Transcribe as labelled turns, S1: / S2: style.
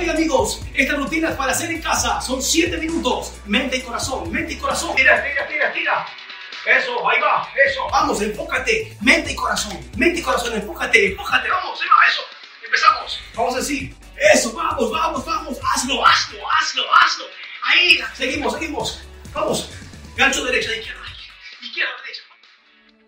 S1: Hey amigos, esta rutina es para hacer en casa. Son 7 minutos. Mente y corazón, mente y corazón. Tira. Eso, ahí va, eso. Vamos, enfócate. Mente y corazón, enfócate. Vamos, ahí va, eso. Empezamos. Vamos a decir, eso, vamos. Hazlo. Ahí, seguimos. Vamos. Gancho derecha, izquierda.